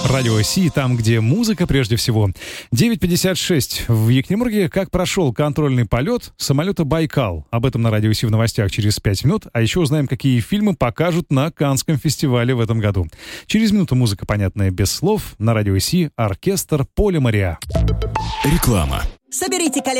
Радио Си, там, где музыка прежде всего. 9:56 в Екатеринбурге. Как прошел контрольный полет самолета «Байкал»? Об этом на Радио Си в новостях через 5 минут. А еще узнаем, какие фильмы покажут на Каннском фестивале в этом году. Через минуту музыка, понятная без слов. На Радио Си оркестр Поля Мариа. Реклама. Соберите коллекцию